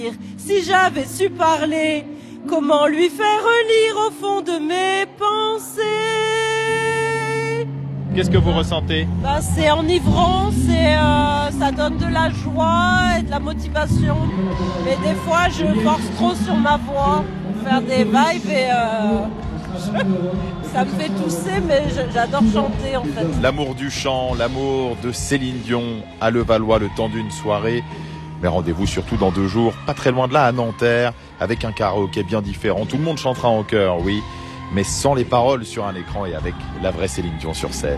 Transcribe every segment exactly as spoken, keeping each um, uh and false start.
Si j'avais su parler, comment lui faire lire au fond de mes pensées? Qu'est-ce que vous ressentez? Bah, c'est enivrant, c'est, euh, ça donne de la joie et de la motivation. Mais des fois, je force trop sur ma voix pour faire des vibes et euh, ça me fait tousser, mais j'adore chanter en fait. L'amour du chant, l'amour de Céline Dion à Levallois le temps d'une soirée. Mais rendez-vous surtout dans deux jours, pas très loin de là, à Nanterre, avec un karaoké bien différent. Tout le monde chantera en chœur, oui, mais sans les paroles sur un écran et avec la vraie Céline Dion sur scène.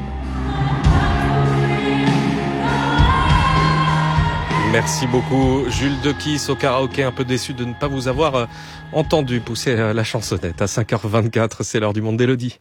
Merci beaucoup Jules Dequisse au karaoké, un peu déçu de ne pas vous avoir euh, entendu pousser euh, la chansonnette. À cinq heures vingt-quatre, c'est l'heure du monde d'Élodie.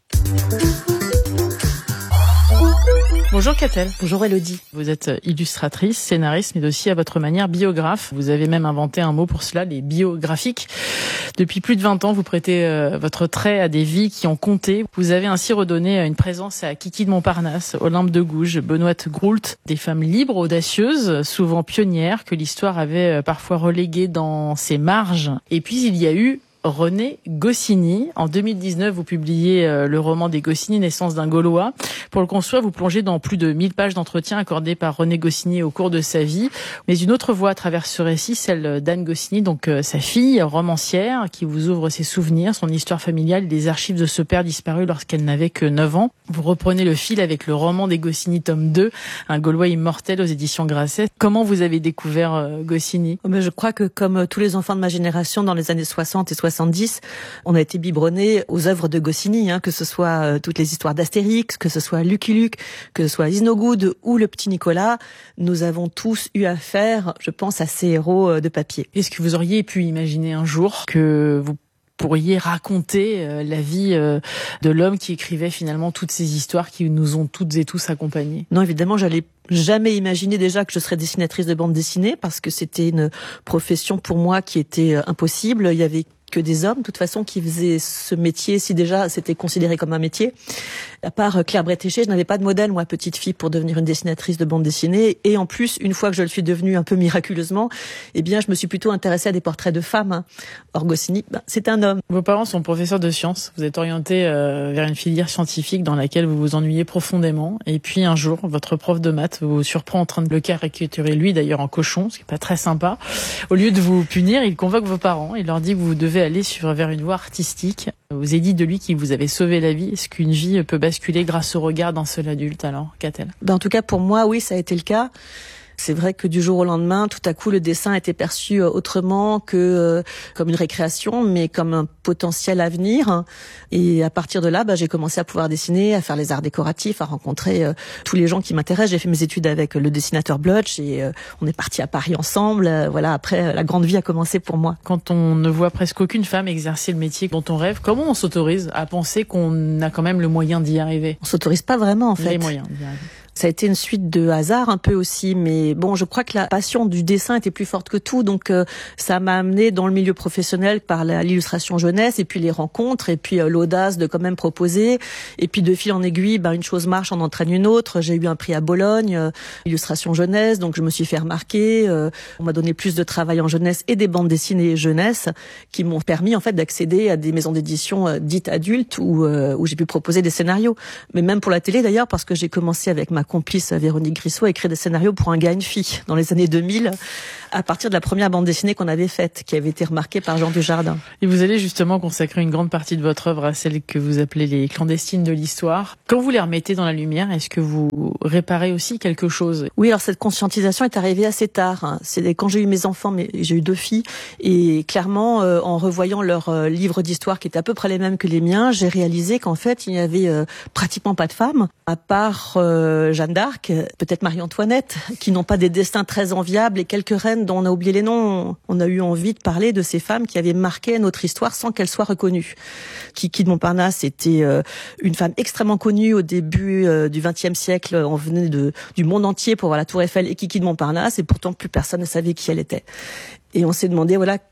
Bonjour Catel. Bonjour Élodie. Vous êtes illustratrice, scénariste, mais aussi à votre manière biographe. Vous avez même inventé un mot pour cela, les biographiques. Depuis plus de vingt ans, vous prêtez euh, votre trait à des vies qui ont compté. Vous avez ainsi redonné une présence à Kiki de Montparnasse, Olympe de Gouges, Benoît Groult, des femmes libres, audacieuses, souvent pionnières, que l'histoire avait parfois reléguées dans ses marges. Et puis il y a eu René Goscinny. En deux mille dix-neuf, vous publiez le roman des Goscinny, Naissance d'un Gaulois. Pour le construire, vous plongez dans plus de mille pages d'entretien accordés par René Goscinny au cours de sa vie. Mais une autre voie traverse ce récit, celle d'Anne Goscinny, donc euh, sa fille, romancière, qui vous ouvre ses souvenirs, son histoire familiale, les archives de ce père disparu lorsqu'elle n'avait que neuf ans. Vous reprenez le fil avec le roman des Goscinny, tome deux, Un Gaulois immortel aux éditions Grasset. Comment vous avez découvert euh, Goscinny? Mais je crois que comme tous les enfants de ma génération dans les années soixante et soixante-dix, on a été biberonnés aux œuvres de Goscinny, hein, que ce soit euh, toutes les histoires d'Astérix, que ce soit Lucky Luke, que ce soit Isnogoud ou le petit Nicolas. Nous avons tous eu affaire, je pense, à ces héros euh, de papier. Est-ce que vous auriez pu imaginer un jour que vous pourriez raconter euh, la vie euh, de l'homme qui écrivait finalement toutes ces histoires qui nous ont toutes et tous accompagnés? Non, évidemment, j'allais jamais imaginer déjà que je serais dessinatrice de bande dessinée parce que c'était une profession pour moi qui était impossible. Il y avait que des hommes, de toute façon, qui faisaient ce métier, si déjà c'était considéré comme un métier. À part Claire Bretéché, je n'avais pas de modèle, moi, petite fille, pour devenir une dessinatrice de bande dessinée. Et en plus, une fois que je le suis devenue un peu miraculeusement, eh bien, je me suis plutôt intéressée à des portraits de femmes. Or, Goscinny, ben, c'est un homme. Vos parents sont professeurs de sciences. Vous êtes orienté euh, vers une filière scientifique dans laquelle vous vous ennuyez profondément. Et puis, un jour, votre prof de maths vous surprend en train de le caricaturer, lui, d'ailleurs, en cochon, ce qui n'est pas très sympa. Au lieu de vous punir, il convoque vos parents. Il leur dit que vous devez aller sur, vers une voie artistique. Vous avez dit de lui qu'il vous avait sauvé la vie. Est-ce qu'une vie peut basculer grâce au regard d'un seul adulte, alors, qu'a-t-elle? Ben, en tout cas, pour moi, oui, ça a été le cas. C'est vrai que du jour au lendemain, tout à coup, le dessin était perçu autrement que euh, comme une récréation, mais comme un potentiel avenir. Et à partir de là, bah, j'ai commencé à pouvoir dessiner, à faire les arts décoratifs, à rencontrer euh, tous les gens qui m'intéressent. J'ai fait mes études avec le dessinateur Blutch et euh, on est partis à Paris ensemble. Euh, voilà, après, la grande vie a commencé pour moi. Quand on ne voit presque aucune femme exercer le métier dont on rêve, comment on s'autorise à penser qu'on a quand même le moyen d'y arriver? On s'autorise pas vraiment, en fait. Les moyens d'y arriver. Ça a été une suite de hasard un peu aussi, mais bon, je crois que la passion du dessin était plus forte que tout, donc euh, ça m'a amené dans le milieu professionnel par la, l'illustration jeunesse, et puis les rencontres, et puis euh, l'audace de quand même proposer, et puis de fil en aiguille, ben, une chose marche, en entraîne une autre. J'ai eu un prix à Bologne, euh, illustration jeunesse, donc je me suis fait remarquer, euh, on m'a donné plus de travail en jeunesse et des bandes dessinées jeunesse, qui m'ont permis en fait d'accéder à des maisons d'édition euh, dites adultes, où, euh, où j'ai pu proposer des scénarios, mais même pour la télé d'ailleurs, parce que j'ai commencé avec ma complice Véronique Grissot à écrire des scénarios pour Un gars, une fille dans les années deux mille, à partir de la première bande dessinée qu'on avait faite, qui avait été remarquée par Jean Dujardin. Et vous allez justement consacrer une grande partie de votre œuvre à celle que vous appelez les clandestines de l'histoire. Quand vous les remettez dans la lumière, est-ce que vous réparez aussi quelque chose? Oui, alors cette conscientisation est arrivée assez tard. C'est quand j'ai eu mes enfants, mais j'ai eu deux filles, et clairement, euh, en revoyant leurs euh, livres d'histoire qui étaient à peu près les mêmes que les miens, j'ai réalisé qu'en fait, il n'y avait euh, pratiquement pas de femmes, à part euh, Jeanne d'Arc, peut-être Marie-Antoinette, qui n'ont pas des destins très enviables, et quelques reines dont on a oublié les noms. On a eu envie de parler de ces femmes qui avaient marqué notre histoire sans qu'elles soient reconnues. Kiki de Montparnasse était euh, une femme extrêmement connue au début euh, du vingtième siècle. On venait de, du monde entier pour voir la Tour Eiffel et Kiki de Montparnasse, et pourtant plus personne ne savait qui elle était. Et on s'est demandé, voilà,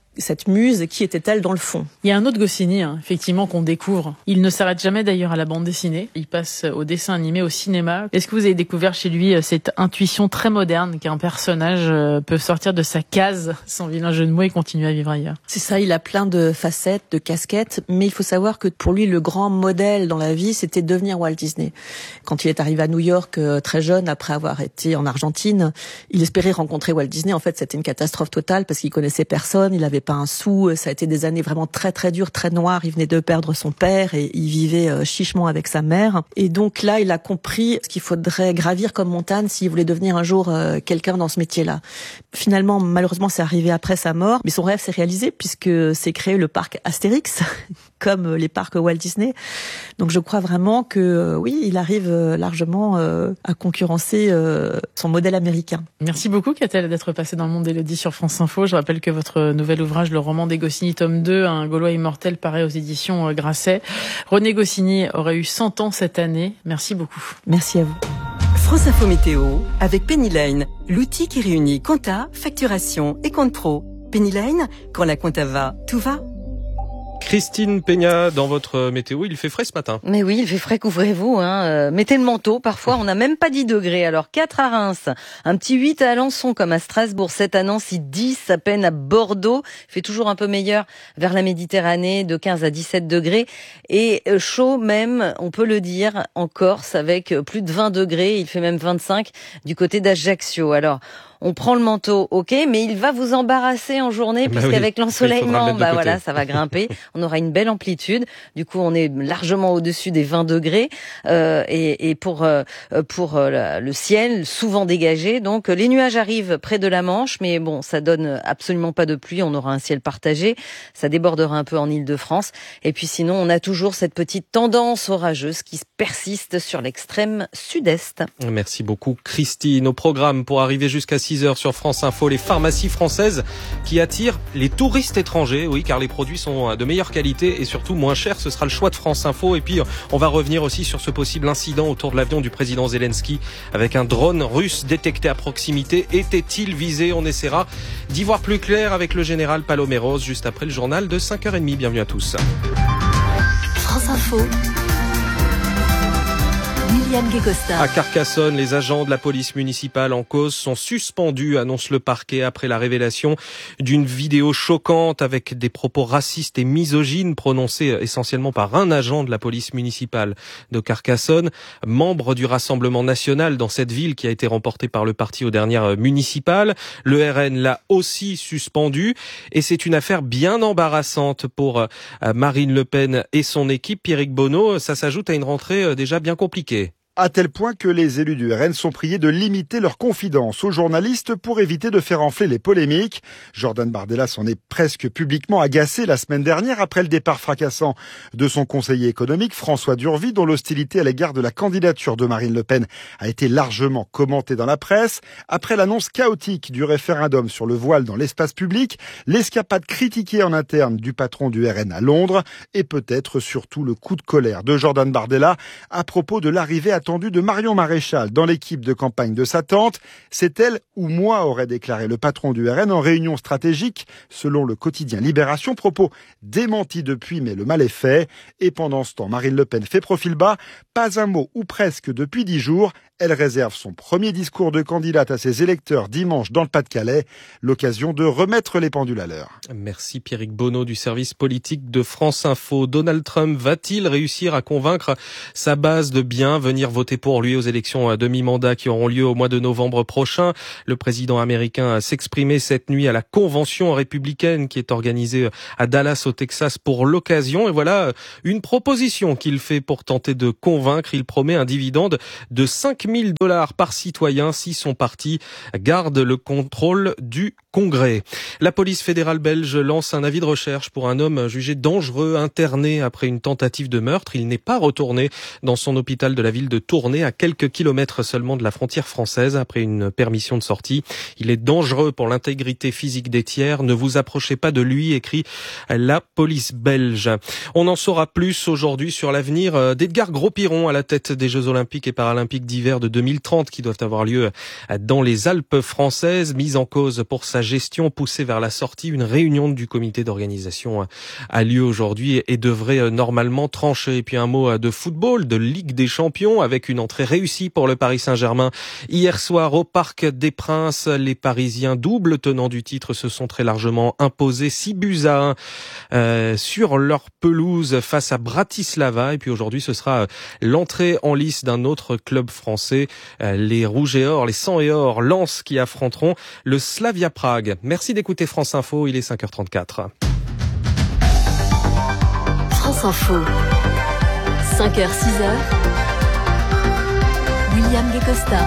cette muse, qui était-elle dans le fond? Il y a un autre Goscinny, hein, effectivement, qu'on découvre. Il ne s'arrête jamais d'ailleurs à la bande dessinée. Il passe au dessin animé, au cinéma. Est-ce que vous avez découvert chez lui cette intuition très moderne qu'un personnage peut sortir de sa case, sans vilain jeu de mots, et continuer à vivre ailleurs? C'est ça, il a plein de facettes, de casquettes, mais il faut savoir que pour lui, le grand modèle dans la vie, c'était devenir Walt Disney. Quand il est arrivé à New York, euh, très jeune, après avoir été en Argentine, il espérait rencontrer Walt Disney. En fait, c'était une catastrophe totale parce qu'il connaissait personne, il avait pas un sou, ça a été des années vraiment très très dures, très noires, il venait de perdre son père et il vivait euh, chichement avec sa mère. Et donc là, il a compris ce qu'il faudrait gravir comme montagne s'il voulait devenir un jour euh, quelqu'un dans ce métier-là. Finalement, malheureusement, c'est arrivé après sa mort, mais son rêve s'est réalisé puisque c'est créé le parc Astérix, comme les parcs Walt Disney. Donc je crois vraiment que euh, oui, il arrive euh, largement euh, à concurrencer euh, son modèle américain. Merci beaucoup, Catel, d'être passé dans le monde d'Élodie sur France Info. Je rappelle que votre nouvel ouvrage, Le roman des Goscinny, tome deux, un Gaulois immortel, paraît aux éditions Grasset. René Goscinny aurait eu cent ans cette année. Merci beaucoup. Merci à vous. France Info Météo avec Pennyline, l'outil qui réunit compta, facturation et compte pro. Pennyline, quand la compta va, tout va. Christine Peña, dans votre météo, il fait frais ce matin. Mais oui, il fait frais, couvrez-vous. Hein. Euh, mettez le manteau, parfois on n'a même pas dix degrés. Alors quatre à Reims, un petit huit à Alençon comme à Strasbourg, sept à Nancy, dix à peine à Bordeaux. Il fait toujours un peu meilleur vers la Méditerranée, de quinze à dix-sept degrés. Et chaud même, on peut le dire, en Corse avec plus de vingt degrés. Il fait même vingt-cinq du côté d'Ajaccio. Alors, on prend le manteau, ok, mais il va vous embarrasser en journée bah puisqu'avec oui, l'ensoleillement, bah voilà, ça va grimper. On aura une belle amplitude. Du coup, on est largement au-dessus des vingt degrés euh, et, et pour euh, pour euh, le ciel souvent dégagé. Donc, les nuages arrivent près de la Manche, mais bon, ça donne absolument pas de pluie. On aura un ciel partagé. Ça débordera un peu en Île-de-France. Et puis sinon, on a toujours cette petite tendance orageuse qui persiste sur l'extrême sud-est. Merci beaucoup, Christine. Au programme pour arriver jusqu'à six heures sur France Info, les pharmacies françaises qui attirent les touristes étrangers. Oui, car les produits sont de meilleure qualité et surtout moins chers. Ce sera le choix de France Info. Et puis, on va revenir aussi sur ce possible incident autour de l'avion du président Zelensky avec un drone russe détecté à proximité. Était-il visé? On essaiera d'y voir plus clair avec le général Paloméros juste après le journal de cinq heures trente. Bienvenue à tous. France Info. À Carcassonne, les agents de la police municipale en cause sont suspendus, annonce le parquet, après la révélation d'une vidéo choquante avec des propos racistes et misogynes prononcés essentiellement par un agent de la police municipale de Carcassonne, membre du Rassemblement national dans cette ville qui a été remportée par le parti aux dernières municipales. Le R N l'a aussi suspendu et c'est une affaire bien embarrassante pour Marine Le Pen et son équipe. Pierrick Bonneau, ça s'ajoute à une rentrée déjà bien compliquée. À tel point que les élus du R N sont priés de limiter leurs confidences aux journalistes pour éviter de faire enfler les polémiques. Jordan Bardella s'en est presque publiquement agacé la semaine dernière après le départ fracassant de son conseiller économique François Durvy, dont l'hostilité à l'égard de la candidature de Marine Le Pen a été largement commentée dans la presse. Après l'annonce chaotique du référendum sur le voile dans l'espace public, l'escapade critiquée en interne du patron du R N à Londres et peut-être surtout le coup de colère de Jordan Bardella à propos de l'arrivée à de Marion Maréchal dans l'équipe de campagne de sa tante. C'est elle ou moi, aurait déclaré le patron du R N en réunion stratégique, selon le quotidien Libération, propos démentis depuis, mais le mal est fait. Et pendant ce temps, Marine Le Pen fait profil bas, pas un mot ou presque depuis dix jours. Elle réserve son premier discours de candidate à ses électeurs dimanche dans le Pas-de-Calais, l'occasion de remettre les pendules à l'heure. Merci Pierrick Bonneau du service politique de France Info. Donald Trump va-t-il réussir à convaincre sa base de bien venir voter pour lui aux élections à demi-mandat qui auront lieu au mois de novembre prochain? Le président américain s'exprimait cette nuit à la convention républicaine qui est organisée à Dallas au Texas pour l'occasion. Et voilà une proposition qu'il fait pour tenter de convaincre. Il promet un dividende de cinq mille dollars par citoyen si son parti garde le contrôle du Congrès. La police fédérale belge lance un avis de recherche pour un homme jugé dangereux, interné après une tentative de meurtre. Il n'est pas retourné dans son hôpital de la ville de Tournai, à quelques kilomètres seulement de la frontière française, après une permission de sortie. Il est dangereux pour l'intégrité physique des tiers. Ne vous approchez pas de lui, écrit la police belge. On en saura plus aujourd'hui sur l'avenir d'Edgar Gros-Piron à la tête des Jeux Olympiques et Paralympiques d'hiver de deux mille trente qui doivent avoir lieu dans les Alpes françaises. Mise en cause pour sa sa gestion poussée vers la sortie. Une réunion du comité d'organisation a lieu aujourd'hui et devrait normalement trancher. Et puis un mot de football, de Ligue des Champions, avec une entrée réussie pour le Paris Saint-Germain. Hier soir au Parc des Princes, les Parisiens, double tenants du titre, se sont très largement imposés six buts à un euh, sur leur pelouse face à Bratislava. Et puis aujourd'hui, ce sera l'entrée en lice d'un autre club français, euh, les Rouges et Or, les Sang et Or, Lens, qui affronteront le Slavia Prague. Merci d'écouter France Info, il est cinq heures trente-quatre. France Info, cinq heures six heures, William Guecosta.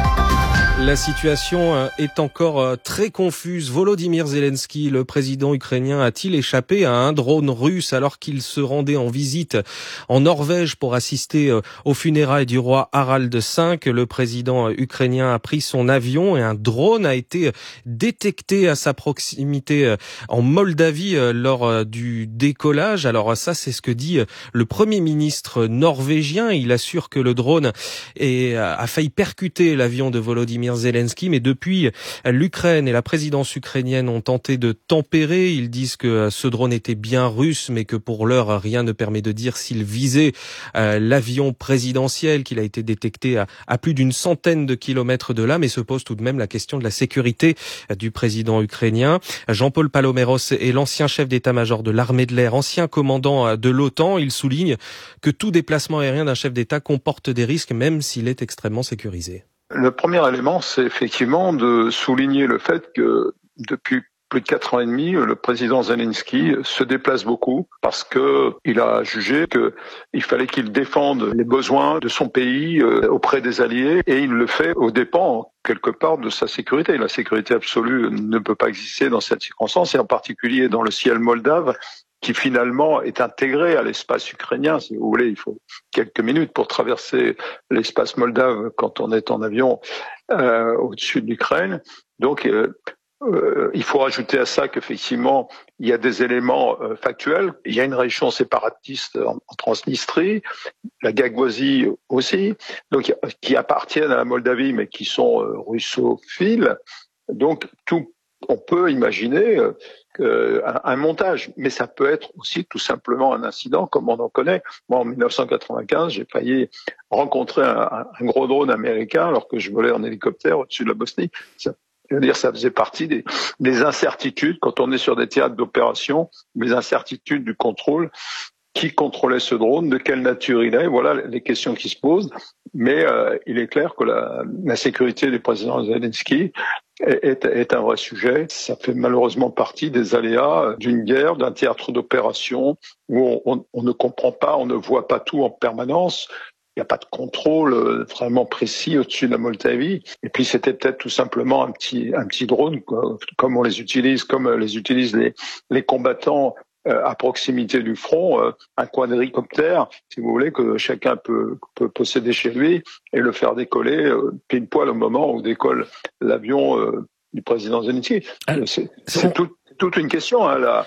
La situation est encore très confuse. Volodymyr Zelensky, le président ukrainien, a-t-il échappé à un drone russe alors qu'il se rendait en visite en Norvège pour assister aux funérailles du roi Harald cinq? Le président ukrainien a pris son avion et un drone a été détecté à sa proximité en Moldavie lors du décollage. Alors ça, c'est ce que dit le premier ministre norvégien. Il assure que le drone est, a failli percuter l'avion de Volodymyr Zelensky, mais depuis, l'Ukraine et la présidence ukrainienne ont tenté de tempérer. Ils disent que ce drone était bien russe, mais que pour l'heure, rien ne permet de dire s'il visait euh, l'avion présidentiel, qu'il a été détecté à, à plus d'une centaine de kilomètres de là, mais se pose tout de même la question de la sécurité du président ukrainien. Jean-Paul Paloméros est l'ancien chef d'état-major de l'armée de l'air, ancien commandant de l'OTAN. Il souligne que tout déplacement aérien d'un chef d'État comporte des risques, même s'il est extrêmement sécurisé. Le premier élément, c'est effectivement de souligner le fait que depuis plus de quatre ans et demi, le président Zelensky se déplace beaucoup parce que il a jugé que il fallait qu'il défende les besoins de son pays auprès des alliés, et il le fait aux dépens quelque part de sa sécurité. La sécurité absolue ne peut pas exister dans cette circonstance, et en particulier dans le ciel moldave, qui finalement est intégré à l'espace ukrainien. Si vous voulez, il faut quelques minutes pour traverser l'espace moldave quand on est en avion euh, au-dessus de l'Ukraine. Donc, euh, euh, il faut rajouter à ça qu'effectivement, il y a des éléments euh, factuels. Il y a une région séparatiste en, en Transnistrie, la Gagouasie aussi, donc qui appartiennent à la Moldavie, mais qui sont euh, russophiles. Donc, tout on peut imaginer euh, un, un montage, mais ça peut être aussi tout simplement un incident, comme on en connaît. Moi, en dix-neuf cent quatre-vingt-quinze, j'ai failli rencontrer un, un, un gros drone américain alors que je volais en hélicoptère au-dessus de la Bosnie. Ça, je veux dire, ça faisait partie des, des incertitudes quand on est sur des théâtres d'opération, des incertitudes du contrôle. Qui contrôlait ce drone, de quelle nature il est, voilà les questions qui se posent. Mais euh, il est clair que la, la sécurité du président Zelensky est, est, est un vrai sujet. Ça fait malheureusement partie des aléas d'une guerre, d'un théâtre d'opération où on, on, on ne comprend pas, on ne voit pas tout en permanence. Il n'y a pas de contrôle vraiment précis au-dessus de la Moldavie. Et puis c'était peut-être tout simplement un petit un petit drone, quoi, comme on les utilise, comme les utilisent les les combattants à proximité du front, un quadricoptère, si vous voulez, que chacun peut, peut posséder chez lui et le faire décoller pile poil au moment où décolle l'avion du président Zelensky. C'est, c'est tout, toute une question, hein, la,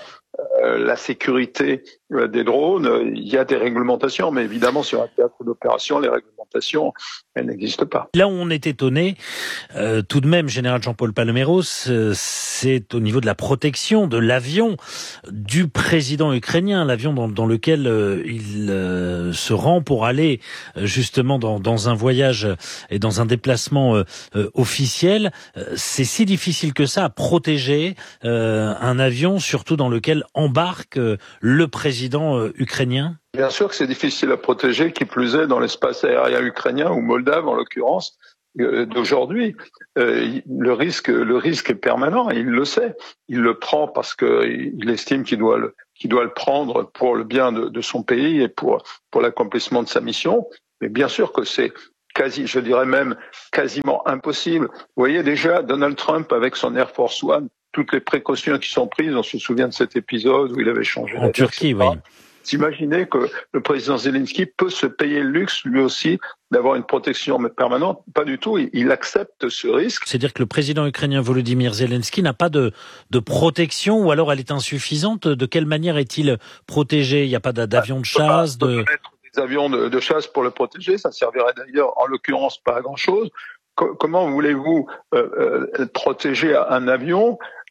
la sécurité des drones. Il y a des réglementations, mais évidemment sur un théâtre d'opération, les réglementations, elles n'existent pas. Là où on est étonné, euh, tout de même, général Jean-Paul Paloméros, euh, c'est au niveau de la protection de l'avion du président ukrainien, l'avion dans, dans lequel euh, il euh, se rend pour aller euh, justement dans, dans un voyage et dans un déplacement euh, euh, officiel. Euh, c'est si difficile que ça à protéger euh, un avion, surtout dans lequel embarque euh, le président euh, ukrainien? Bien sûr que c'est difficile à protéger, qui plus est dans l'espace aérien ukrainien ou moldave en l'occurrence euh, d'aujourd'hui. Euh, le risque, le risque est permanent. Il le sait. Il le prend parce que il estime qu'il doit le, qu'il doit le prendre pour le bien de, de son pays et pour pour l'accomplissement de sa mission. Mais bien sûr que c'est quasi, je dirais même quasiment impossible. Vous voyez déjà Donald Trump avec son Air Force One, toutes les précautions qui sont prises. On se souvient de cet épisode où il avait changé. En Turquie, oui. Imaginez que le président Zelensky peut se payer le luxe, lui aussi, d'avoir une protection permanente. Pas du tout, il accepte ce risque. C'est-à-dire que le président ukrainien Volodymyr Zelensky n'a pas de, de protection, ou alors elle est insuffisante. De quelle manière est-il protégé? Il n'y a pas d'avion de chasse? Pas, de... des avions de, de chasse pour le protéger, ça servirait d'ailleurs en l'occurrence pas à grand-chose. Co- comment voulez-vous euh, euh, protéger un avion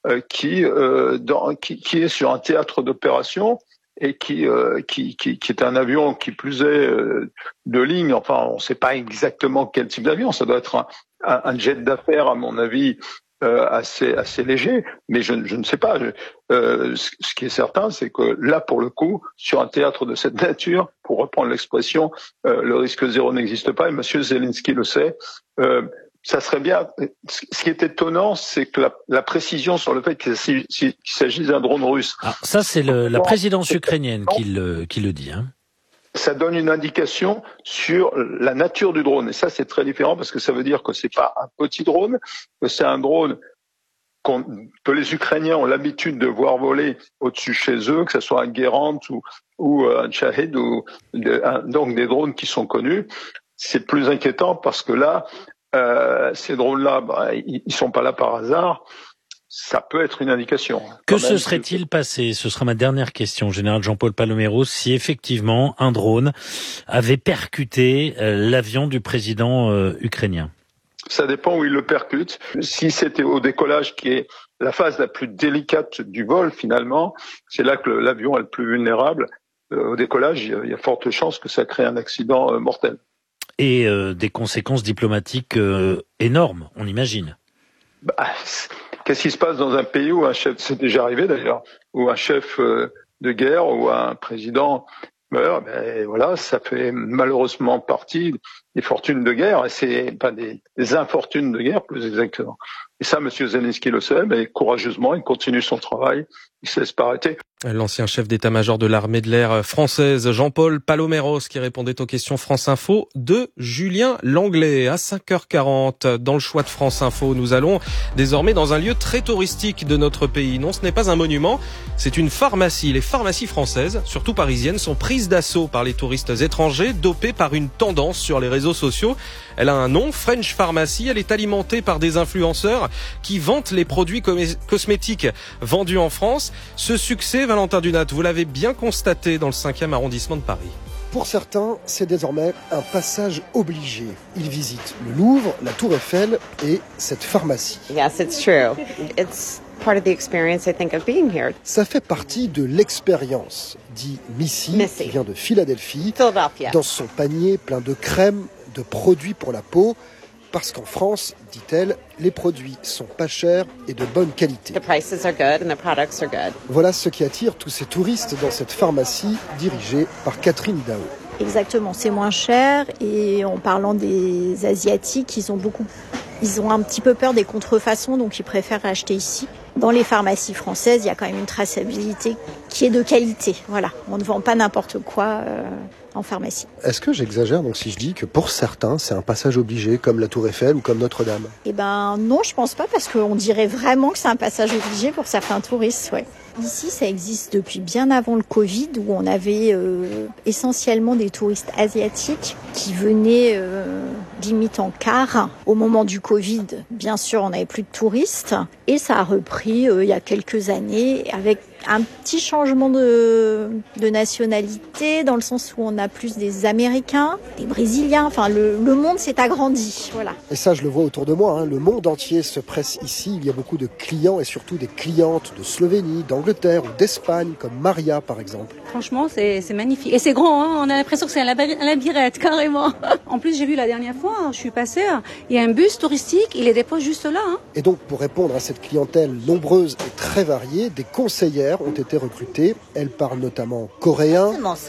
euh, qui, euh, dans, qui qui est sur un théâtre d'opération et qui, euh, qui qui qui est un avion qui plus est euh, de ligne. Enfin, on ne sait pas exactement quel type d'avion. Ça doit être un, un, un jet d'affaires, à mon avis. Euh, assez assez léger, mais je, je ne sais pas. Je, euh, ce, ce qui est certain, c'est que là, pour le coup, sur un théâtre de cette nature, pour reprendre l'expression, euh, le risque zéro n'existe pas, et Monsieur Zelensky le sait. Euh, ça serait bien. Ce qui est étonnant, c'est que la, la précision sur le fait qu'il s'agit d'un drone russe. Ah, ça, c'est le, la présidence ukrainienne qui le, qui le dit. Hein. Ça donne une indication sur la nature du drone. Et ça, c'est très différent parce que ça veut dire que c'est pas un petit drone, que c'est un drone qu'on, que les Ukrainiens ont l'habitude de voir voler au-dessus chez eux, que ce soit un Gerant ou, ou un Shahed, ou un, donc des drones qui sont connus. C'est plus inquiétant parce que là, euh, ces drones-là, bah, ils, ils sont pas là par hasard. Ça peut être une indication. Que se serait-il passé, ce sera ma dernière question, général Jean-Paul Paloméros, si effectivement un drone avait percuté euh, l'avion du président euh, ukrainien? Ça dépend où il le percute. Si c'était au décollage, qui est la phase la plus délicate du vol finalement, c'est là que l'avion est le plus vulnérable. Euh, au décollage, il y, a, il y a forte chance que ça crée un accident euh, mortel. Et euh, des conséquences diplomatiques euh, énormes, on imagine. Bah, qu'est-ce qui se passe dans un pays où un chef, c'est déjà arrivé d'ailleurs, où un chef de guerre ou un président meurt? Ben voilà, ça fait malheureusement partie des fortunes de guerre, et c'est pas des, des infortunes de guerre plus exactement. Et ça, M. Zelensky le sait, mais courageusement, il continue son travail, il se laisse pas arrêter. L'ancien chef d'état-major de l'armée de l'air française, Jean-Paul Paloméros, qui répondait aux questions France Info de Julien Langlais. À cinq heures quarante, dans le choix de France Info, nous allons désormais dans un lieu très touristique de notre pays. Non, ce n'est pas un monument, c'est une pharmacie. Les pharmacies françaises, surtout parisiennes, sont prises d'assaut par les touristes étrangers, dopés par une tendance sur les réseaux sociaux. Elle a un nom, French Pharmacy. Elle est alimentée par des influenceurs qui vantent les produits cosmétiques vendus en France. Ce succès, Valentin Dunat, vous l'avez bien constaté dans le cinquième arrondissement de Paris. Pour certains, c'est désormais un passage obligé. Ils visitent le Louvre, la Tour Eiffel et cette pharmacie. Yes, it's true. It's part of the experience, I think, of being here. Ça fait partie de l'expérience, dit Missy, Missy. qui vient de Philadelphie, Philadelphia. Dans son panier plein de crèmes, de produits pour la peau. Parce qu'en France, dit-elle, les produits sont pas chers et de bonne qualité. The prices are good and the products are good. Voilà ce qui attire tous ces touristes dans cette pharmacie dirigée par Catherine Dao. Exactement, c'est moins cher et en parlant des Asiatiques, ils ont beaucoup, ils ont un petit peu peur des contrefaçons, donc ils préfèrent acheter ici. Dans les pharmacies françaises, il y a quand même une traçabilité qui est de qualité. Voilà, on ne vend pas n'importe quoi euh, en pharmacie. Est-ce que j'exagère donc si je dis que pour certains, c'est un passage obligé, comme la Tour Eiffel ou comme Notre-Dame? Eh ben non, je pense pas, parce qu'on dirait vraiment que c'est un passage obligé pour certains touristes, ouais. Ici, ça existe depuis bien avant le Covid, où on avait euh, essentiellement des touristes asiatiques qui venaient euh, limite en car. Au moment du Covid, bien sûr, on n'avait plus de touristes. Et ça a repris euh, il y a quelques années avec un petit changement de, de nationalité, dans le sens où on a plus des Américains, des Brésiliens. Enfin, le, le monde s'est agrandi, voilà. Et ça, je le vois autour de moi, hein. Le monde entier se presse ici. Il y a beaucoup de clients et surtout des clientes de Slovénie, d'Angleterre ou d'Espagne, comme Maria, par exemple. Franchement, c'est, c'est magnifique. Et c'est grand, hein. On a l'impression que c'est un labyrinthe, carrément. En plus, j'ai vu la dernière fois, je suis passée, il y a un bus touristique, il les dépose juste là. Hein. Et donc, pour répondre à cette clientèle nombreuse et très variée, des conseillères ont été recrutées. Elles parlent notamment coréen,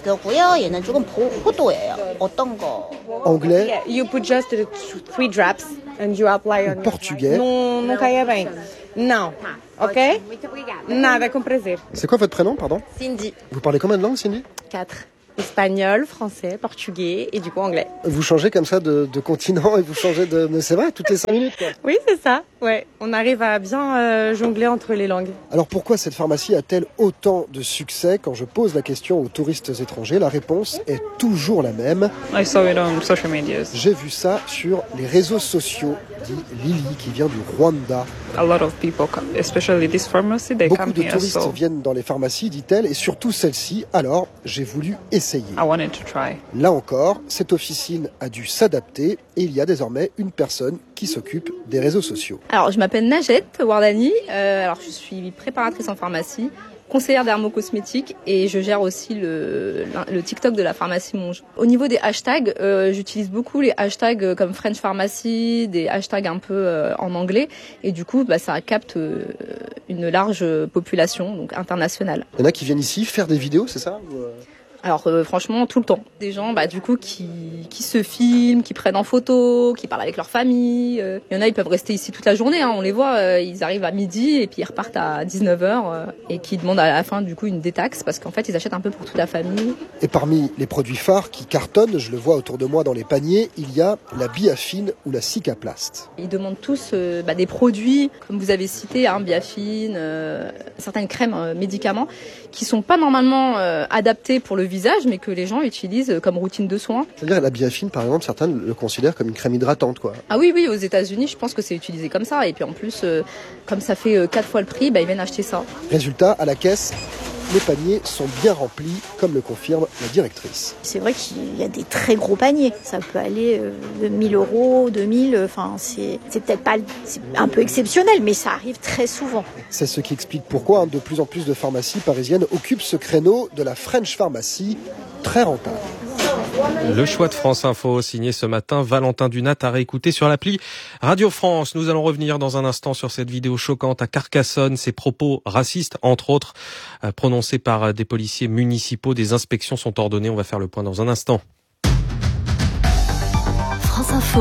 anglais, You put just three drops and you apply on portugais. Non, não caia bem. Não. Ok? Nada com prazer. C'est quoi votre prénom, pardon? Cindy. Vous parlez combien de langues, Cindy? Quatre. Espagnol, français, portugais et du coup anglais. Vous changez comme ça de, de continent et vous changez de... Mais c'est vrai, toutes les cinq minutes, quoi. Oui, c'est ça. Ouais, on arrive à bien euh, jongler entre les langues. Alors pourquoi cette pharmacie a-t-elle autant de succès? Quand je pose la question aux touristes étrangers, la réponse est toujours la même. I saw it on social media. J'ai vu ça sur les réseaux sociaux, dit Lily, qui vient du Rwanda. A lot of people come, especially this pharmacy, they Beaucoup come de here, touristes so... viennent dans les pharmacies, dit-elle, et surtout celle-ci. Alors, j'ai voulu essayer. essayer. I wanted to try. Là encore, cette officine a dû s'adapter et il y a désormais une personne qui s'occupe des réseaux sociaux. Alors, je m'appelle Najet Wardani. Euh, alors, je suis préparatrice en pharmacie, conseillère dermocosmétique et je gère aussi le, le TikTok de la pharmacie Monge. Au niveau des hashtags, euh, j'utilise beaucoup les hashtags comme French Pharmacy, des hashtags un peu euh, en anglais et du coup, bah, ça capte euh, une large population, donc internationale. Il y en a qui viennent ici faire des vidéos, c'est ça ou euh... Alors euh, franchement, tout le temps. Des gens bah, du coup qui, qui se filment, qui prennent en photo, qui parlent avec leur famille. Euh. Il y en a, ils peuvent rester ici toute la journée, hein, on les voit, euh, ils arrivent à midi et puis ils repartent à dix-neuf heures euh, et qui demandent à la fin du coup une détaxe parce qu'en fait ils achètent un peu pour toute la famille. Et parmi les produits phares qui cartonnent, je le vois autour de moi dans les paniers, il y a la Biafine ou la Cicaplast. Ils demandent tous euh, bah, des produits, comme vous avez cité, hein, Biafine, euh, certaines crèmes, euh, médicaments, qui sont pas normalement euh, adaptés pour le visage, mais que les gens utilisent comme routine de soins. C'est-à-dire la Biafine, par exemple, certains le considèrent comme une crème hydratante, quoi. Ah oui, oui, aux États-Unis, je pense que c'est utilisé comme ça. Et puis en plus, euh, comme ça fait euh, quatre fois le prix, bah, ils viennent acheter ça. Résultat, à la caisse, les paniers sont bien remplis, comme le confirme la directrice. C'est vrai qu'il y a des très gros paniers. Ça peut aller de mille euros, deux mille. Enfin, c'est, c'est peut-être pas, c'est un peu exceptionnel, mais ça arrive très souvent. C'est ce qui explique pourquoi hein, de plus en plus de pharmacies parisiennes occupent ce créneau de la French Pharmacy, très rentable. Le choix de France Info, signé ce matin Valentin Dunat, à réécouter sur l'appli Radio France. Nous allons revenir dans un instant sur cette vidéo choquante à Carcassonne, ces propos racistes, entre autres, prononcés par des policiers municipaux. Des inspections sont ordonnées. On va faire le point dans un instant. France Info,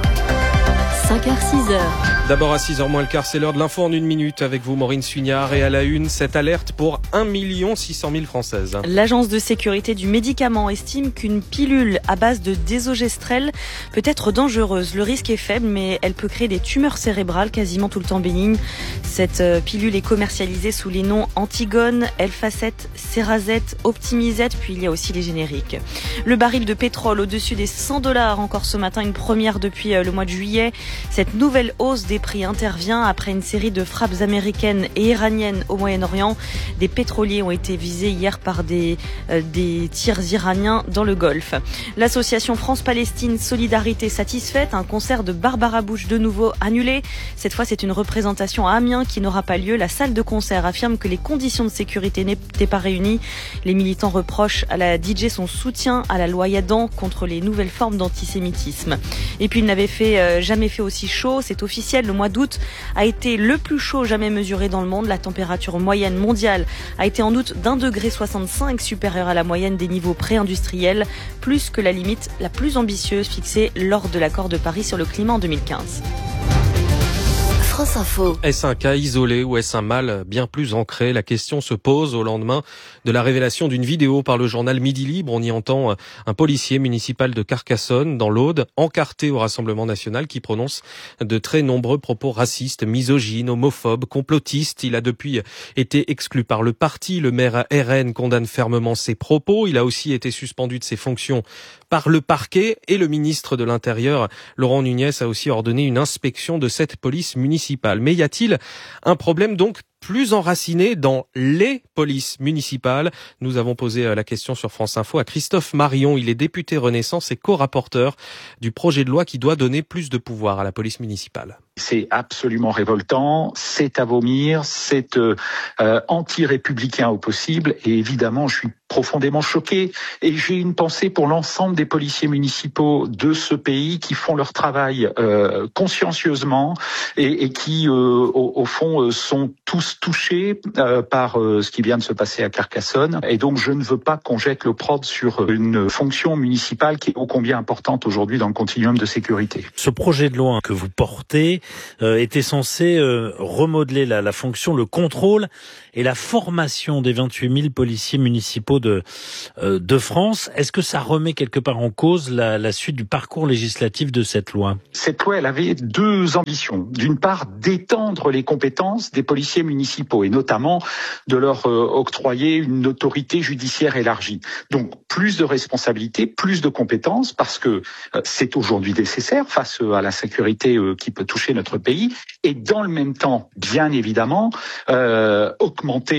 cinq heures six heures. D'abord à six heures moins le quart, c'est l'heure de l'info en une minute avec vous Maureen Sugnard et à la une, cette alerte pour un million six cent mille Françaises. L'Agence de sécurité du médicament estime qu'une pilule à base de désogestrel peut être dangereuse. Le risque est faible mais elle peut créer des tumeurs cérébrales quasiment tout le temps bénignes. Cette pilule est commercialisée sous les noms Antigone, Elfacet, Cerazette, Optimizette, puis il y a aussi les génériques. Le baril de pétrole au-dessus des cent dollars encore ce matin, une première depuis le mois de juillet. Cette nouvelle hausse des prix intervient après une série de frappes américaines et iraniennes au Moyen-Orient. Des pétroliers ont été visés hier par des, euh, des tirs iraniens dans le Golfe. L'association France-Palestine Solidarité satisfaite, un concert de Barbara Bush de nouveau annulé. Cette fois, c'est une représentation à Amiens qui n'aura pas lieu. La salle de concert affirme que les conditions de sécurité n'étaient pas réunies. Les militants reprochent à la D J son soutien à la loi Yadan contre les nouvelles formes d'antisémitisme. Et puis, il n'avait fait, euh, jamais fait aussi chaud, c'est officiel. Le mois d'août a été le plus chaud jamais mesuré dans le monde. La température moyenne mondiale a été en août d'un degré soixante-cinq supérieure à la moyenne des niveaux pré-industriels, plus que la limite la plus ambitieuse fixée lors de l'accord de Paris sur le climat en deux mille quinze. France Info. Est-ce un cas isolé ou est-ce un mal bien plus ancré? La question se pose au lendemain de la révélation d'une vidéo par le journal Midi Libre. On y entend un policier municipal de Carcassonne, dans l'Aude, encarté au Rassemblement national, qui prononce de très nombreux propos racistes, misogynes, homophobes, complotistes. Il a depuis été exclu par le parti. Le maire R N condamne fermement ses propos. Il a aussi été suspendu de ses fonctions par le parquet et le ministre de l'Intérieur, Laurent Nunez, a aussi ordonné une inspection de cette police municipale. Mais y a-t-il un problème donc plus enraciné dans les polices municipales? Nous avons posé la question sur France Info à Christophe Marion. Il est député Renaissance et co-rapporteur du projet de loi qui doit donner plus de pouvoir à la police municipale. C'est absolument révoltant, c'est à vomir, c'est euh, euh, anti-républicain au possible et évidemment je suis profondément choqué et j'ai une pensée pour l'ensemble des policiers municipaux de ce pays qui font leur travail euh, consciencieusement et, et qui euh, au, au fond euh, sont tous touchés euh, par euh, ce qui vient de se passer à Carcassonne et donc je ne veux pas qu'on jette l'opprobre sur une fonction municipale qui est ô combien importante aujourd'hui dans le continuum de sécurité. Ce projet de loi que vous portez euh, était censé euh, remodeler la, la fonction, le contrôle et la formation des vingt-huit mille policiers municipaux de, euh, de France. Est-ce que ça remet quelque part en cause la, la suite du parcours législatif de cette loi? Cette loi, elle avait deux ambitions. D'une part, d'étendre les compétences des policiers municipaux et notamment de leur euh, octroyer une autorité judiciaire élargie. Donc, plus de responsabilités, plus de compétences parce que euh, c'est aujourd'hui nécessaire face à la sécurité euh, qui peut toucher notre pays et dans le même temps, bien évidemment, euh, augmenter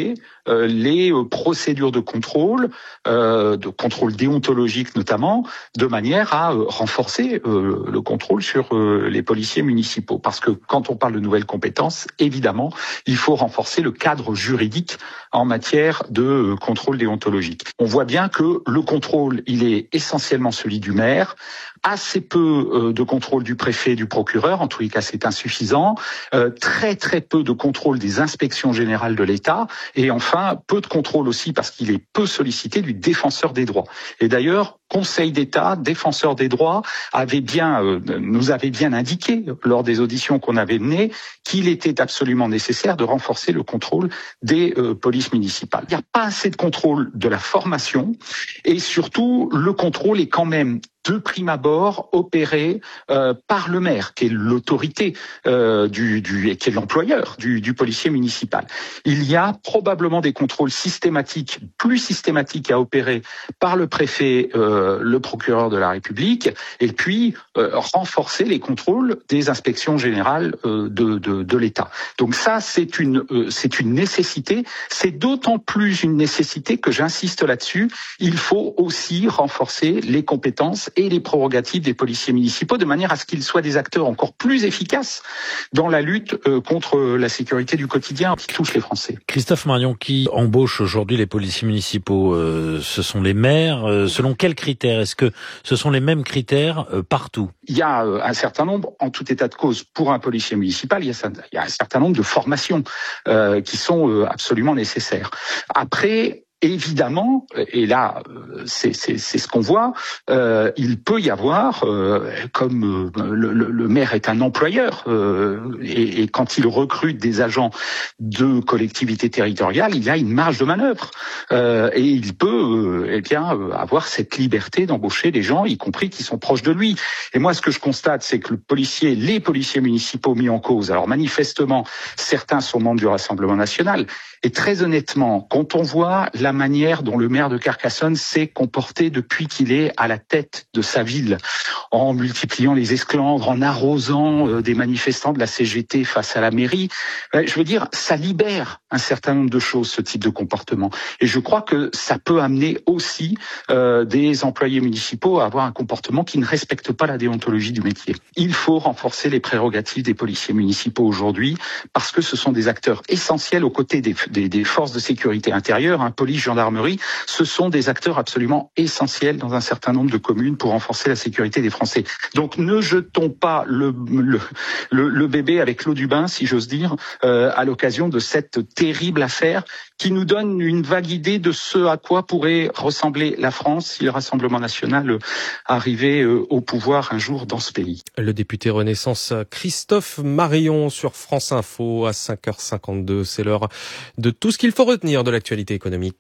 euh, les euh, procédures de contrôle, euh, de contrôle déontologique notamment, de manière à euh, renforcer euh, le contrôle sur euh, les policiers municipaux. Parce que quand on parle de nouvelles compétences, évidemment, il faut renforcer le cadre juridique en matière de euh, contrôle déontologique. On voit bien que le contrôle, il est essentiellement celui du maire, assez peu euh, de contrôle du préfet, du procureur, en tous les cas c'est insuffisant, euh, très très peu de contrôle des inspections générales de l'État, et enfin peu de contrôle aussi, parce qu'il est peu sollicité, du défenseur des droits. Et d'ailleurs, Conseil d'État, défenseur des droits, avait bien, euh, nous avait bien indiqué lors des auditions qu'on avait menées qu'il était absolument nécessaire de renforcer le contrôle des euh, polices municipales. Il n'y a pas assez de contrôle de la formation, et surtout le contrôle est quand même de prime abord opéré euh, par le maire, qui est l'autorité euh, du, du, qui est l'employeur du, du policier municipal. Il y a probablement des contrôles systématiques, plus systématiques à opérer par le préfet, euh, le procureur de la République, et puis euh, renforcer les contrôles des inspections générales euh, de, de, de l'État. Donc ça, c'est une, euh, c'est une nécessité. C'est d'autant plus une nécessité que j'insiste là-dessus. Il faut aussi renforcer les compétences et les prérogatives des policiers municipaux de manière à ce qu'ils soient des acteurs encore plus efficaces dans la lutte euh, contre la sécurité du quotidien qui touche les Français. Christophe Marion, qui embauche aujourd'hui les policiers municipaux, euh, ce sont les maires. Euh, selon quels critères? Est-ce que ce sont les mêmes critères euh, partout? Il y a euh, un certain nombre, en tout état de cause, pour un policier municipal, il y a, il y a un certain nombre de formations euh, qui sont euh, absolument nécessaires. Après, évidemment, et là, c'est, c'est, c'est ce qu'on voit, euh, il peut y avoir, euh, comme euh, le, le maire est un employeur, euh, et, et quand il recrute des agents de collectivité territoriale, il a une marge de manœuvre, euh, et il peut, euh, eh bien, avoir cette liberté d'embaucher des gens, y compris qui sont proches de lui. Et moi, ce que je constate, c'est que le policier, les policiers municipaux mis en cause, alors manifestement, certains sont membres du Rassemblement national, et très honnêtement, quand on voit la manière dont le maire de Carcassonne s'est comporté depuis qu'il est à la tête de sa ville, en multipliant les esclandres, en arrosant euh, des manifestants de la C G T face à la mairie, euh, je veux dire, ça libère un certain nombre de choses, ce type de comportement. Et je crois que ça peut amener aussi euh, des employés municipaux à avoir un comportement qui ne respecte pas la déontologie du métier. Il faut renforcer les prérogatives des policiers municipaux aujourd'hui, parce que ce sont des acteurs essentiels aux côtés des Des, des forces de sécurité intérieure, hein, police, gendarmerie, ce sont des acteurs absolument essentiels dans un certain nombre de communes pour renforcer la sécurité des Français. Donc ne jetons pas le, le, le, le bébé avec l'eau du bain, si j'ose dire, euh, à l'occasion de cette terrible affaire qui nous donne une vague idée de ce à quoi pourrait ressembler la France si le Rassemblement national arrivait euh, au pouvoir un jour dans ce pays. Le député Renaissance Christophe Marion sur France Info à cinq heures cinquante-deux. C'est l'heure de tout ce qu'il faut retenir de l'actualité économique.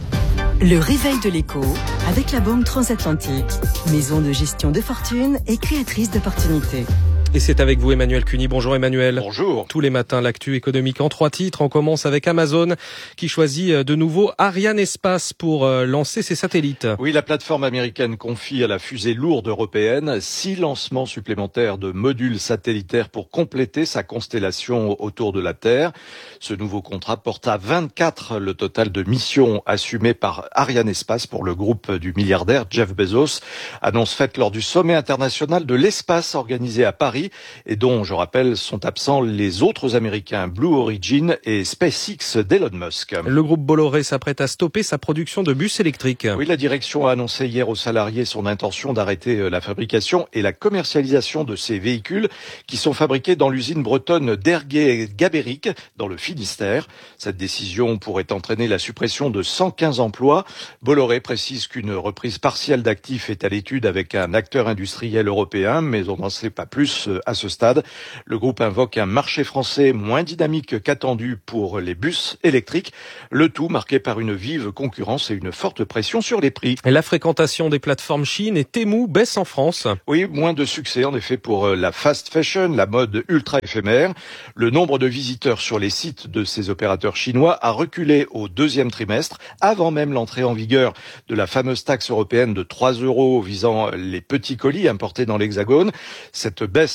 Le réveil de l'écho avec la Banque Transatlantique, maison de gestion de fortune et créatrice d'opportunités. Et c'est avec vous Emmanuel Cuny. Bonjour Emmanuel. Bonjour. Tous les matins, l'actu économique en trois titres. On commence avec Amazon qui choisit de nouveau Ariane Espace pour lancer ses satellites. Oui, la plateforme américaine confie à la fusée lourde européenne six lancements supplémentaires de modules satellitaires pour compléter sa constellation autour de la Terre. Ce nouveau contrat porte à vingt-quatre le total de missions assumées par Ariane Espace pour le groupe du milliardaire Jeff Bezos. Annonce faite lors du sommet international de l'espace organisé à Paris, et dont, je rappelle, sont absents les autres Américains Blue Origin et SpaceX d'Elon Musk. Le groupe Bolloré s'apprête à stopper sa production de bus électriques. Oui, la direction a annoncé hier aux salariés son intention d'arrêter la fabrication et la commercialisation de ces véhicules qui sont fabriqués dans l'usine bretonne d'Ergué-Gabéric, dans le Finistère. Cette décision pourrait entraîner la suppression de cent quinze emplois. Bolloré précise qu'une reprise partielle d'actifs est à l'étude avec un acteur industriel européen, mais on n'en sait pas plus à ce stade. Le groupe invoque un marché français moins dynamique qu'attendu pour les bus électriques, le tout marqué par une vive concurrence et une forte pression sur les prix. Et la fréquentation des plateformes Chine et Temu baisse en France. Oui, moins de succès en effet pour la fast fashion, la mode ultra éphémère. Le nombre de visiteurs sur les sites de ces opérateurs chinois a reculé au deuxième trimestre, avant même l'entrée en vigueur de la fameuse taxe européenne de trois euros visant les petits colis importés dans l'Hexagone. Cette baisse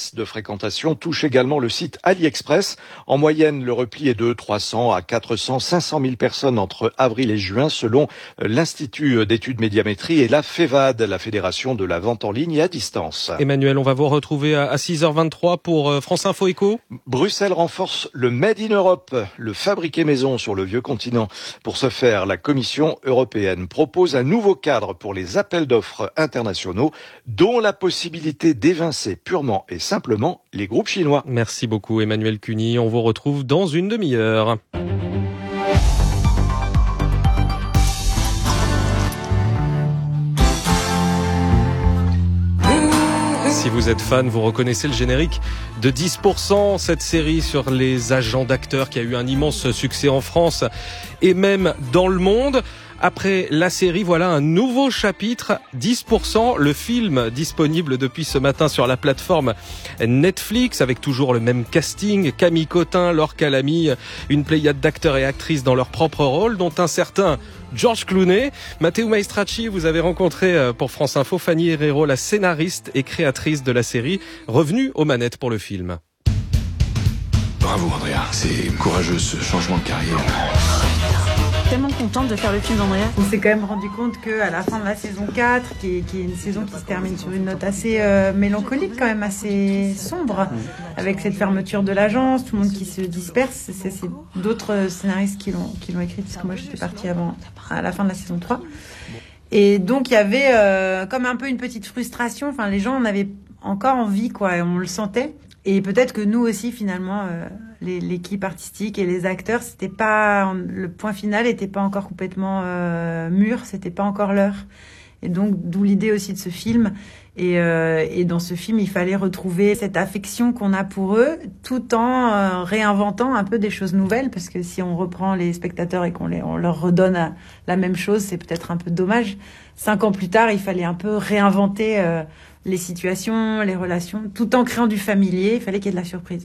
baisse de fréquentation touche également le site AliExpress. En moyenne, le repli est de trois cents à quatre cents, cinq cent mille personnes entre avril et juin, selon l'Institut d'études médiamétrie et la FEVAD, la Fédération de la vente en ligne et à distance. Emmanuel, on va vous retrouver à six heures vingt-trois pour France Info Éco. Bruxelles renforce le Made in Europe, le fabriqué maison sur le vieux continent. Pour ce faire, la Commission européenne propose un nouveau cadre pour les appels d'offres internationaux, dont la possibilité d'évincer purement et simplement les groupes chinois. Merci beaucoup Emmanuel Cuny, on vous retrouve dans une demi-heure. Si vous êtes fan, vous reconnaissez le générique de dix pour cent, cette série sur les agents d'acteurs qui a eu un immense succès en France et même dans le monde. Après la série, voilà un nouveau chapitre, dix pour cent, le film disponible depuis ce matin sur la plateforme Netflix, avec toujours le même casting, Camille Cotin, Laure Calamy, une pléiade d'acteurs et actrices dans leur propre rôle, dont un certain George Clooney. Matteo Maestracci, vous avez rencontré pour France Info Fanny Herrero, la scénariste et créatrice de la série, revenue aux manettes pour le film. Bravo Andrea, c'est courageux ce changement de carrière. Tellement contente de faire le film d'Andrea. On s'est quand même rendu compte qu'à la fin de la saison quatre, qui est, qui est une saison qui se termine sur une note assez euh, mélancolique, quand même assez sombre, avec cette fermeture de l'agence, tout le monde qui se disperse, c'est, c'est d'autres scénaristes qui l'ont, qui l'ont écrit, parce que moi j'étais partie avant, à la fin de la saison trois. Et donc il y avait euh, comme un peu une petite frustration, enfin les gens en avaient encore envie, quoi, et on le sentait. Et peut-être que nous aussi, finalement, euh, les, l'équipe artistique et les acteurs, c'était pas, le point final était pas encore complètement euh, mûr, c'était pas encore l'heure. Et donc, d'où l'idée aussi de ce film. Et, euh, et dans ce film, il fallait retrouver cette affection qu'on a pour eux, tout en euh, réinventant un peu des choses nouvelles, parce que si on reprend les spectateurs et qu'on les, on leur redonne la, la même chose, c'est peut-être un peu dommage. Cinq ans plus tard, il fallait un peu réinventer euh, les situations, les relations, tout en créant du familier. Il fallait qu'il y ait de la surprise.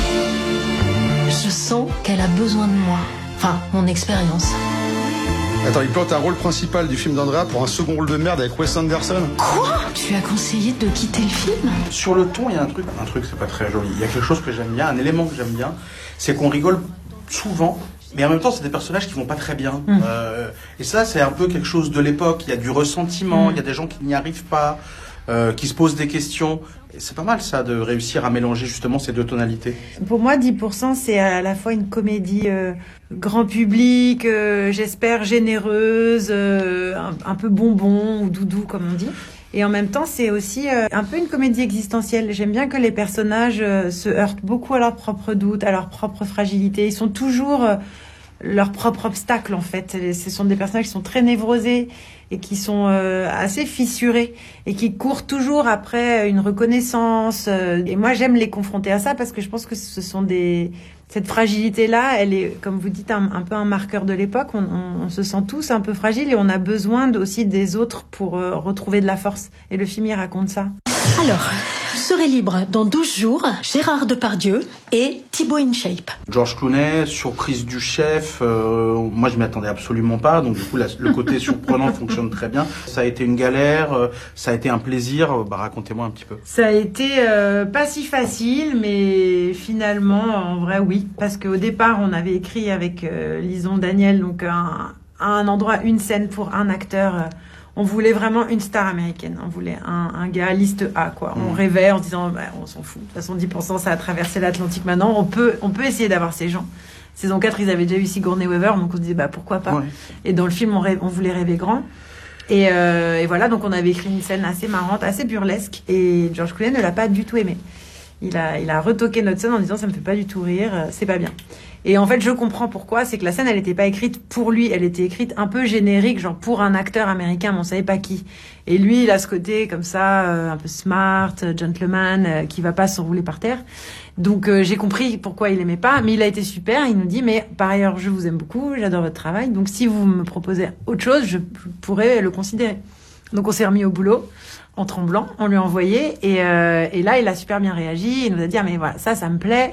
Je sens qu'elle a besoin de moi. Enfin, mon expérience. Attends, il plante un rôle principal du film d'Andrea pour un second rôle de merde avec Wes Anderson. Quoi ? Tu as conseillé de quitter le film ? Sur le ton, il y a un truc, un truc, c'est pas très joli. Il y a quelque chose que j'aime bien, un élément que j'aime bien, c'est qu'on rigole souvent. Mais en même temps, c'est des personnages qui vont pas très bien. Mmh. Euh, et ça, c'est un peu quelque chose de l'époque. Il y a du ressentiment, mmh. il y a des gens qui n'y arrivent pas. Euh, qui se posent des questions. Et c'est pas mal ça de réussir à mélanger justement ces deux tonalités. Pour moi, dix pour cent c'est à la fois une comédie euh, grand public, euh, j'espère généreuse, euh, un, un peu bonbon ou doudou comme on dit. Et en même temps, c'est aussi euh, un peu une comédie existentielle. J'aime bien que les personnages euh, se heurtent beaucoup à leurs propres doutes, à leurs propres fragilités. Ils sont toujours euh, leurs propres obstacles en fait. Ce sont des personnages qui sont très névrosés et qui sont euh, assez fissurés et qui courent toujours après une reconnaissance. Et moi, j'aime les confronter à ça parce que je pense que ce sont des... Cette fragilité-là, elle est, comme vous dites, un, un peu un marqueur de l'époque. On, on, on se sent tous un peu fragiles et on a besoin aussi des autres pour euh, retrouver de la force. Et le film, il raconte ça. Alors, vous serez libre dans douze jours, Gérard Depardieu et Thibaut InShape. George Clooney, surprise du chef, euh, moi je m'y attendais absolument pas, donc du coup la, le côté surprenant fonctionne très bien. Ça a été une galère, euh, ça a été un plaisir, bah racontez-moi un petit peu. Ça a été euh, pas si facile, mais finalement en vrai oui, parce qu'au départ on avait écrit avec euh, Lison Daniel, donc un, un endroit, une scène pour un acteur. Euh, On voulait vraiment une star américaine. On voulait un, un gars liste A, quoi. On mmh. rêvait en se disant, bah, on s'en fout. De toute façon, dix pour cent, ça a traversé l'Atlantique maintenant. On peut, on peut essayer d'avoir ces gens. Saison quatre, ils avaient déjà eu Sigourney Weaver, donc on se disait, bah, pourquoi pas. Ouais. Et dans le film, on, rêve, on voulait rêver grand. Et, euh, et voilà, donc on avait écrit une scène assez marrante, assez burlesque. Et George Clooney ne l'a pas du tout aimé. Il a, il a retoqué notre scène en disant, ça me fait pas du tout rire, c'est pas bien. Et en fait, je comprends pourquoi. C'est que la scène, elle était pas écrite pour lui. Elle était écrite un peu générique, genre pour un acteur américain, mais on savait pas qui. Et lui, il a ce côté comme ça, euh, un peu smart, gentleman, euh, qui va pas s'enrouler par terre. Donc, euh, j'ai compris pourquoi il aimait pas. Mais il a été super. Il nous dit, mais par ailleurs, je vous aime beaucoup, j'adore votre travail. Donc, si vous me proposez autre chose, je pourrais le considérer. Donc, on s'est remis au boulot. En tremblant, on lui a envoyé. Et, euh, et là, il a super bien réagi. Il nous a dit, ah, mais voilà, ça, ça me plaît.